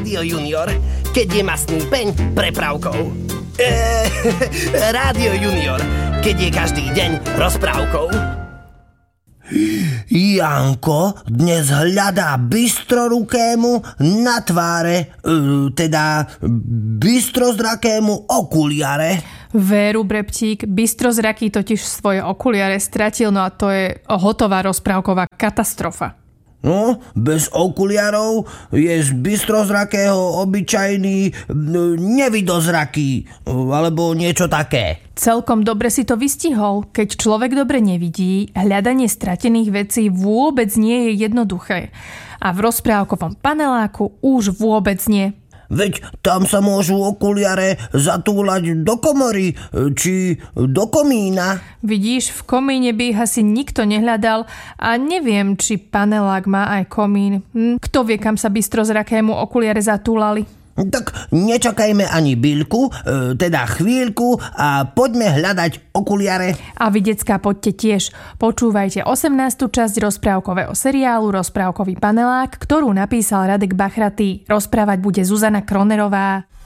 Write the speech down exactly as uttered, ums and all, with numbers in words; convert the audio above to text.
Rádio Junior, keď je mastný peň prepravkou. Eee, Rádio Junior, keď je každý deň rozprávkou. Janko dnes hľadá bystrorukému na tváre, teda bystrozrakému okuliare. Veru, Breptík, bystrozraký totiž svoje okuliare stratil, no a to je hotová rozprávková katastrofa. No, bez okuliarov je z bystrozrakého obyčajný nevidozraký, alebo niečo také. Celkom dobre si to vystihol. Keď človek dobre nevidí, hľadanie stratených vecí vôbec nie je jednoduché. A v rozprávkovom paneláku už vôbec nie. Veď tam sa môžu okuliare zatúlať do komory, či do komína. Vidíš, v komíne by ich asi nikto nehľadal a neviem, či panelák má aj komín. Hm, kto vie, kam sa bystrozrakému okuliare zatúlali? Tak nečakajme ani bylku, teda chvíľku a poďme hľadať okuliare. A vy, decká, poďte tiež. Počúvajte osemnástu časť rozprávkového seriálu Rozprávkový panelák, ktorú napísal Radek Bachratý. Rozprávať bude Zuzana Kronerová.